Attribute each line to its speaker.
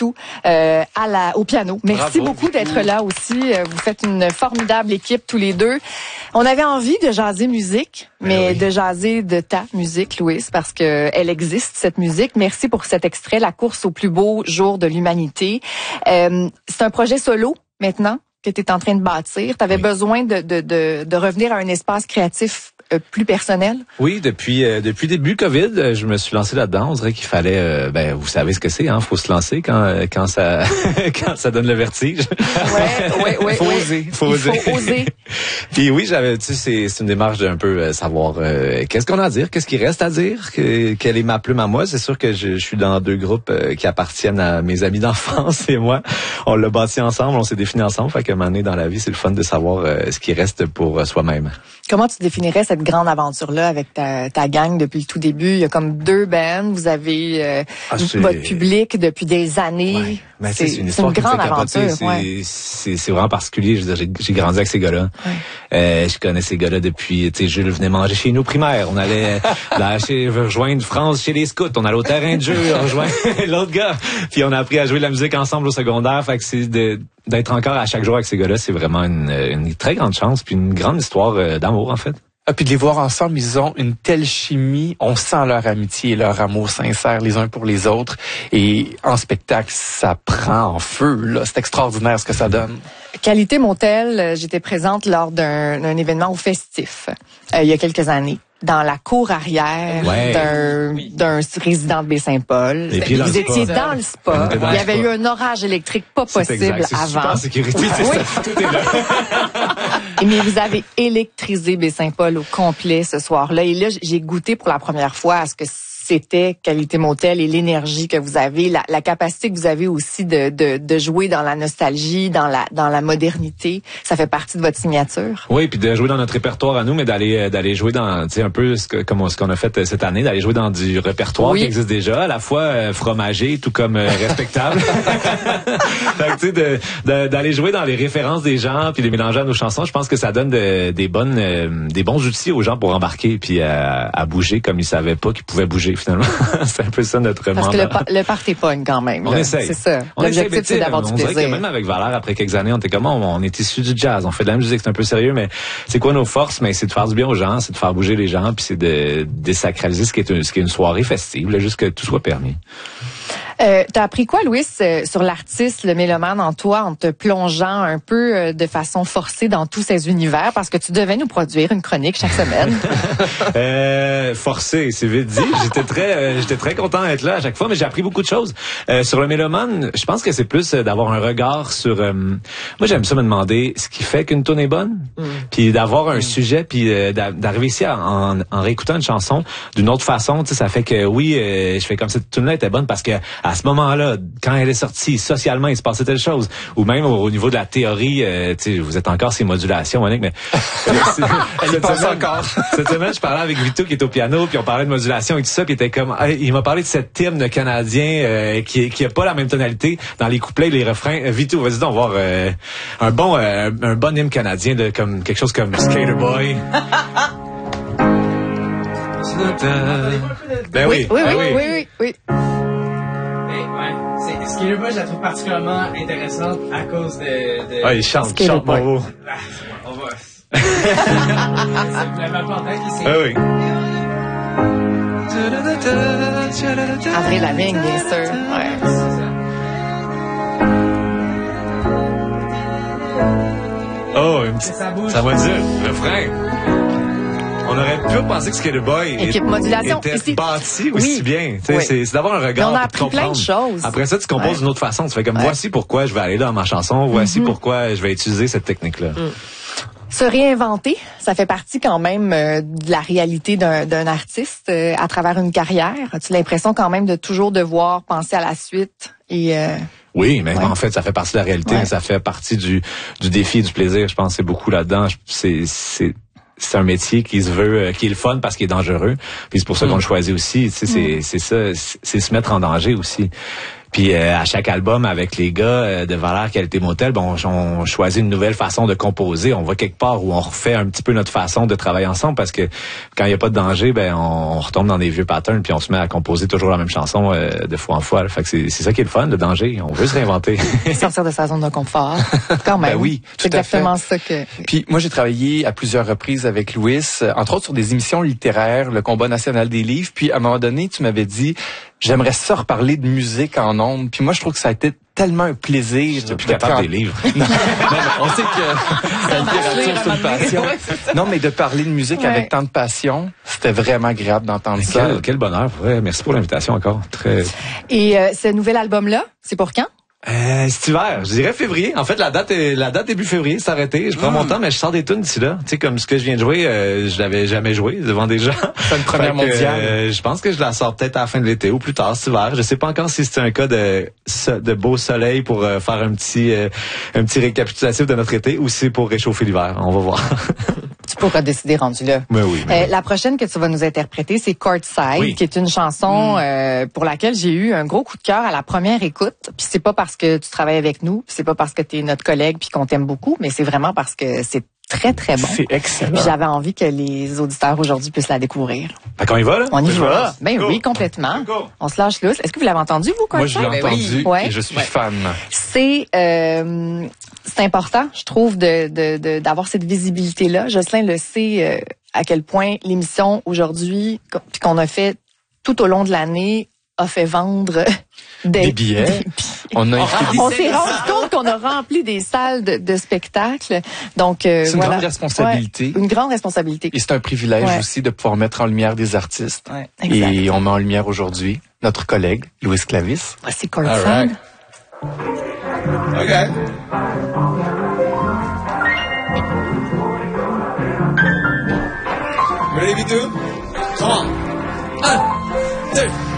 Speaker 1: surtout au piano. Merci beaucoup d'être là aussi. Vous faites une formidable équipe tous les deux. On avait envie de jaser musique, mais de jaser de ta musique, Louis, parce que elle existe, cette musique. Merci pour cet extrait, La course au plus beau jour de l'humanité. C'est un projet solo maintenant que tu es en train de bâtir. Tu avais besoin de revenir à un espace créatif plus personnel?
Speaker 2: Oui, depuis début Covid, je me suis lancé là-dedans. On dirait qu'il fallait, vous savez ce que c'est, hein, faut se lancer quand ça quand ça donne le vertige.
Speaker 1: Ouais.
Speaker 2: Faut oser. Puis oui, c'est une démarche d'un peu savoir qu'est-ce qu'on a à dire, qu'est-ce qui reste à dire, quelle est ma plume à moi. C'est sûr que je suis dans deux groupes qui appartiennent à mes amis d'enfance et moi. On l'a bâti ensemble, on s'est défini ensemble. Fait qu'à un moment donné dans la vie, c'est le fun de savoir ce qui reste pour soi-même.
Speaker 1: Comment tu définirais cette grande aventure-là avec ta gang depuis le tout début? Il y a comme 2 bands, vous avez votre public depuis des années.
Speaker 2: Ouais. Mais c'est une histoire qui me fait capoter. C'est vraiment particulier. Je veux dire, j'ai grandi avec ces gars-là. Ouais. Je connais ces gars-là depuis, Jules venait manger chez nous primaire. On allait rejoindre France chez les scouts. On allait au terrain de jeu, rejoindre l'autre gars. Puis on a appris à jouer de la musique ensemble au secondaire. Fait que c'est d'être encore à chaque jour avec ces gars-là, c'est vraiment une très grande chance puis une grande histoire d'amour, en fait.
Speaker 3: Ah, puis de les voir ensemble, ils ont une telle chimie, on sent leur amitié et leur amour sincère les uns pour les autres. Et en spectacle, ça prend en feu, là. C'est extraordinaire ce que ça donne.
Speaker 1: Qualité Motel, j'étais présente lors d'un événement au Festif, il y a quelques années. Dans la cour arrière d'un résident de Baie-Saint-Paul. Vous étiez dans le spa. Il y avait eu un orage électrique pas possible avant.
Speaker 2: Super sécurité, tout est là.
Speaker 1: Mais vous avez électrisé Baie-Saint-Paul au complet ce soir-là. Et là, j'ai goûté pour la première fois à ce que c'était Qualité Motel et l'énergie que vous avez, la capacité que vous avez aussi de jouer dans la nostalgie, dans la modernité. Ça fait partie de votre signature.
Speaker 2: Oui, puis de jouer dans notre répertoire à nous, mais d'aller jouer dans, un peu comme ce qu'on a fait cette année, d'aller jouer dans du répertoire qui existe déjà, à la fois fromager, tout comme respectable. Fait que d'aller jouer dans les références des gens, puis les mélanger à nos chansons, je pense que ça donne des bons outils aux gens pour embarquer puis à bouger comme ils savaient pas qu'ils pouvaient bouger. Finalement, c'est un peu ça notre
Speaker 1: mandat. Parce que le party pogne quand même.
Speaker 2: On essaye.
Speaker 1: C'est ça. L'objectif, c'est d'avoir du plaisir.
Speaker 2: On dirait que même avec Valère, après quelques années, on était comme, on est issus du jazz, on fait de la musique, c'est un peu sérieux, mais c'est quoi nos forces? Mais c'est de faire du bien aux gens, c'est de faire bouger les gens, puis c'est de désacraliser ce qui est une soirée festive, là, juste que tout soit permis.
Speaker 1: T'as appris quoi, Louis, sur l'artiste, le mélomane en toi, en te plongeant un peu de façon forcée dans tous ces univers, parce que tu devais nous produire une chronique chaque semaine.
Speaker 2: Forcé, c'est vite dit. J'étais très content d'être là à chaque fois, mais j'ai appris beaucoup de choses. Sur le mélomane, je pense que c'est plus d'avoir un regard sur... moi, j'aime ça me demander ce qui fait qu'une tune est bonne, puis d'avoir un sujet, puis d'arriver ici en réécoutant une chanson d'une autre façon. Ça fait que je fais comme cette tune-là était bonne parce que à ce moment-là, quand elle est sortie, socialement, il se passait telle chose. Ou même au niveau de la théorie, vous êtes encore ces modulations, Monique, mais... Cette semaine, je parlais avec Vito qui est au piano, puis on parlait de modulation et tout ça, puis il était comme... il m'a parlé de cet hymne canadien qui a pas la même tonalité dans les couplets et les refrains. Vito, vas-y donc voir un bon hymne canadien, comme quelque chose comme Skater Boy. Ben oui.
Speaker 4: Skater Boy, je la trouve particulièrement intéressante à cause de...
Speaker 2: Ah, il chante mon haut.
Speaker 4: On va... C'est la panthère qui s'est...
Speaker 2: Ah oui.
Speaker 1: Avril Lavigne, bien sûr. Ouais.
Speaker 2: Oh, ça va dire, le frein. On aurait pu penser que Skater Boy était bâti aussi bien. C'est d'avoir un regard.
Speaker 1: On a appris plein de choses.
Speaker 2: Après ça, tu composes d'une autre façon. Tu fais comme, voici pourquoi je vais aller dans ma chanson, voici pourquoi je vais utiliser cette technique-là.
Speaker 1: Se réinventer, ça fait partie quand même de la réalité d'un artiste à travers une carrière. As-tu l'impression quand même de toujours devoir penser à la suite et...
Speaker 2: Oui, mais en fait, ça fait partie de la réalité, mais ça fait partie du défi et du plaisir. Je pense que c'est beaucoup là-dedans. C'est un métier qui se veut, qui est le fun parce qu'il est dangereux. Puis c'est pour ça qu'on le choisit aussi. C'est ça, c'est se mettre en danger aussi. Puis à chaque album avec les gars de Valeur Qualité Motel, bon, on choisit une nouvelle façon de composer. On va quelque part où on refait un petit peu notre façon de travailler ensemble parce que quand il y a pas de danger, ben on retombe dans des vieux patterns puis on se met à composer toujours la même chanson de fois en fois. Fait que c'est ça qui est le fun, le danger. On veut se réinventer.
Speaker 1: Sortir de sa zone de confort. Quand même.
Speaker 3: Ben oui,
Speaker 1: c'est exactement ça que...
Speaker 3: Puis moi, j'ai travaillé à plusieurs reprises avec Louis, entre autres sur des émissions littéraires, le Combat national des livres. Puis à un moment donné, tu m'avais dit, j'aimerais ça reparler de musique en ondes. Puis moi, je trouve que ça a été tellement un plaisir.
Speaker 2: Depuis capable des livres.
Speaker 3: Non, on sait que la littérature, c'est une passion. Non, mais de parler de musique avec tant de passion, c'était vraiment agréable d'entendre ça.
Speaker 2: Quel bonheur. Ouais, merci pour l'invitation encore. Très...
Speaker 1: Et ce nouvel album-là, c'est pour quand?
Speaker 2: Cet hiver, je dirais février. En fait, la date début février, c'est arrêté. Je prends mon temps, mais je sors des tunes d'ici là. Tu sais, comme ce que je viens de jouer, je l'avais jamais joué devant des gens.
Speaker 3: C'est une première mondiale.
Speaker 2: Je pense que je la sors peut-être à la fin de l'été ou plus tard cet hiver. Je sais pas encore si c'est un cas de beau soleil pour faire un petit récapitulatif de notre été ou si c'est pour réchauffer l'hiver. On va voir.
Speaker 1: Tu pourras décider rendu là.
Speaker 2: Mais oui.
Speaker 1: La prochaine que tu vas nous interpréter, c'est Courtside, qui est une chanson pour laquelle j'ai eu un gros coup de cœur à la première écoute. Puis c'est pas parce que tu travailles avec nous, c'est pas parce que tu es notre collègue puis qu'on t'aime beaucoup, mais c'est vraiment parce que c'est très, très bon.
Speaker 3: C'est excellent.
Speaker 1: Puis j'avais envie que les auditeurs aujourd'hui puissent la découvrir.
Speaker 2: Fait qu'on y va, là?
Speaker 1: On y va. Ben cool. Oui, complètement.
Speaker 2: Cool.
Speaker 1: On se lâche lousse. Est-ce que vous l'avez entendu, vous, Courtside?
Speaker 3: Moi, je l'ai entendu
Speaker 1: oui.
Speaker 3: et je suis fan.
Speaker 1: C'est important, je trouve, d'avoir cette visibilité-là. Jocelyn le sait à quel point l'émission aujourd'hui, puis qu'on a fait tout au long de l'année, a fait vendre
Speaker 3: des billets. On
Speaker 1: s'est rendu compte qu'on a rempli des salles de spectacle. Donc
Speaker 3: c'est une grande responsabilité.
Speaker 1: Une grande responsabilité.
Speaker 3: Et c'est un privilège aussi de pouvoir mettre en lumière des artistes.
Speaker 1: Ouais,
Speaker 3: et on met en lumière aujourd'hui notre collègue Louis Clavis.
Speaker 1: Voici Courtside.
Speaker 5: Okay. Ready, V2? Come on. 1, 2.